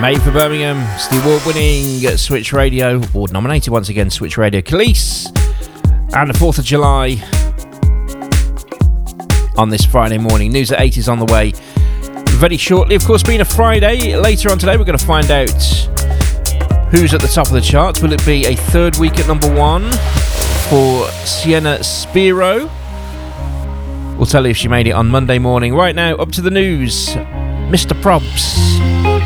Made for Birmingham, it's the award-winning Switch Radio, award-nominated once again, Switch Radio Khalees, and the 4th of July on this Friday morning. News at 8 is on the way very shortly. Of course, being a Friday, later on today we're going to find out who's at the top of the charts. Will it be a third week at number 1 for Sienna Spiro? We'll tell you if she made it on Monday morning. Right now, up to the news, Mr. Probs.